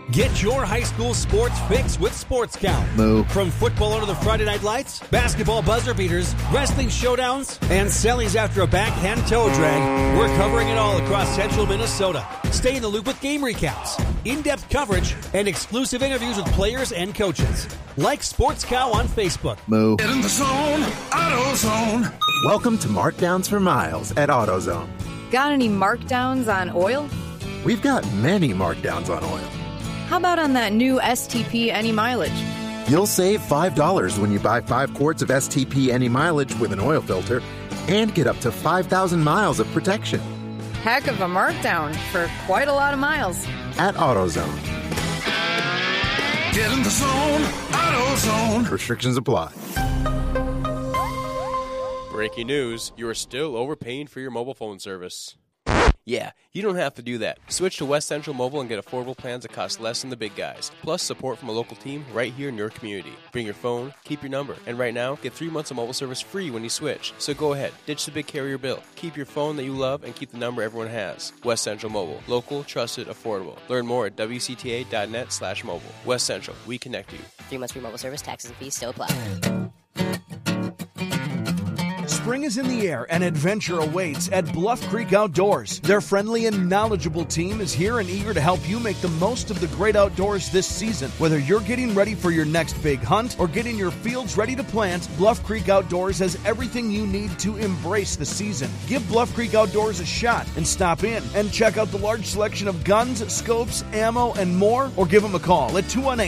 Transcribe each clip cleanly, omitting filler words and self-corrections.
Get your high school sports fix with Sports Count. Moo. From football under the Friday night lights, basketball buzzer beaters, wrestling showdowns, and sellies after a backhand toe drag, we're covering it all across central Minnesota. Stay in the loop with game recaps, in-depth coverage, and exclusive interviews with players and coaches. Like Sports Cow on Facebook. Moo. Get in the zone, AutoZone. Welcome to Markdowns for Miles at AutoZone. Got any markdowns on oil? We've got many markdowns on oil. How about on that new STP Any Mileage? You'll save $5 when you buy 5 quarts of STP Any Mileage with an oil filter and get up to 5,000 miles of protection. Heck of a markdown for quite a lot of miles. At AutoZone. Get in the zone, AutoZone. Restrictions apply. Breaking news, you are still overpaying for your mobile phone service. Yeah, you don't have to do that. Switch to West Central Mobile and get affordable plans that cost less than the big guys. Plus support from a local team right here in your community. Bring your phone, keep your number. And right now, get 3 months of mobile service free when you switch. So go ahead, ditch the big carrier bill. Keep your phone that you love and keep the number everyone has. West Central Mobile. Local, trusted, affordable. Learn more at wcta.net/mobile. West Central. We connect you. 3 months free mobile service. Taxes and fees still apply. Spring is in the air and adventure awaits at Bluff Creek Outdoors. Their friendly and knowledgeable team is here and eager to help you make the most of the great outdoors this season. Whether you're getting ready for your next big hunt or getting your fields ready to plant, Bluff Creek Outdoors has everything you need to embrace the season. Give Bluff Creek Outdoors a shot and stop in and check out the large selection of guns, scopes, ammo, and more, or give them a call at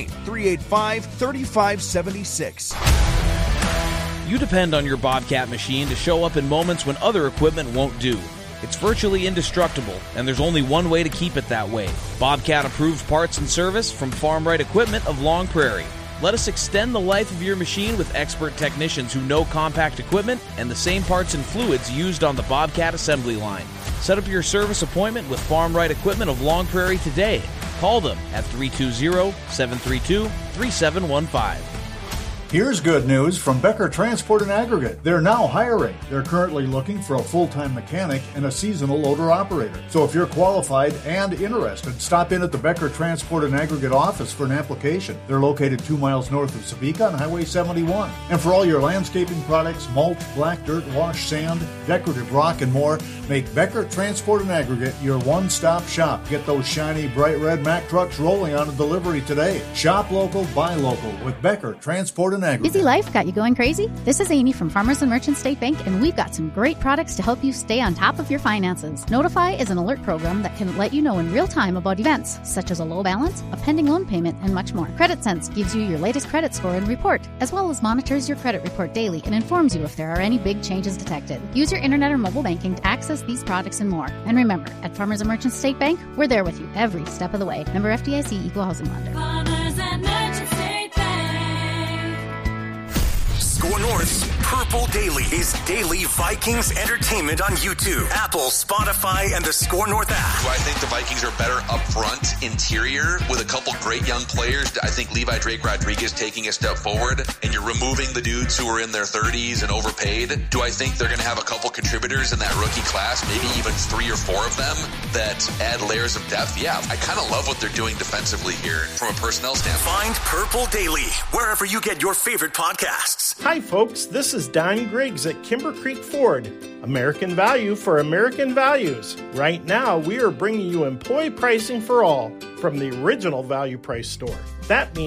218-385-3576. You depend on your Bobcat machine to show up in moments when other equipment won't do. It's virtually indestructible, and there's only one way to keep it that way. Bobcat-approved parts and service from Farm Right Equipment of Long Prairie. Let us extend the life of your machine with expert technicians who know compact equipment and the same parts and fluids used on the Bobcat assembly line. Set up your service appointment with Farm Right Equipment of Long Prairie today. Call them at 320-732-3715. Here's good news from Becker Transport and Aggregate. They're now hiring. They're currently looking for a full-time mechanic and a seasonal loader operator. So if you're qualified and interested, stop in at the Becker Transport and Aggregate office for an application. They're located 2 miles north of Sabika on Highway 71. And for all your landscaping products, mulch, black dirt, wash, sand, decorative rock, and more, make Becker Transport and Aggregate your one-stop shop. Get those shiny, bright red Mack trucks rolling on a delivery today. Shop local, buy local with Becker Transport and Aggregate. Busy life got you going crazy? This is Amy from Farmers and Merchant State Bank, and we've got some great products to help you stay on top of your finances. Notify is an alert program that can let you know in real time about events, such as a low balance, a pending loan payment, and much more. Credit Sense gives you your latest credit score and report, as well as monitors your credit report daily and informs you if there are any big changes detected. Use your internet or mobile banking to access these products and more. And remember, at Farmers and Merchant State Bank, we're there with you every step of the way. Member FDIC, Equal Housing Lender. Farmers and Merchant State Bank. Score North's Purple Daily is daily Vikings entertainment on YouTube, Apple, Spotify, and the Score North app. Do I think the Vikings are better up front, interior, with a couple great young players? I think Levi Drake Rodriguez taking a step forward, and you're removing the dudes who are in their 30s and overpaid. Do I think they're going to have a couple contributors in that rookie class, maybe even 3 or 4 of them, that add layers of depth? Yeah, I kind of love what they're doing defensively here from a personnel standpoint. Find Purple Daily wherever you get your favorite podcasts. Hi, folks. This is Don Griggs at Kimber Creek Ford. American value for American values. Right now, we are bringing you employee pricing for all from the original value price store. That means